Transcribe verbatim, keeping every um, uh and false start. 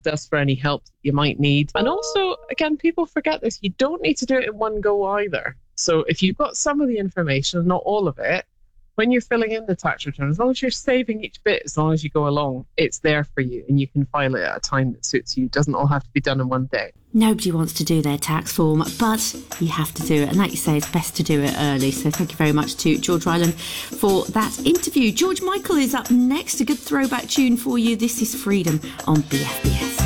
us for any help that you might need. And also, again, people forget this. You don't need to do it in one go either. So if you've got some of the information, not all of it, when you're filling in the tax return, as long as you're saving each bit, as long as you go along, it's there for you and you can file it at a time that suits you. It doesn't all have to be done in one day. Nobody wants to do their tax form, but you have to do it. And like you say, it's best to do it early. So thank you very much to George Ryland for that interview. George Michael is up next. A good throwback tune for you. This is Freedom on B F B S.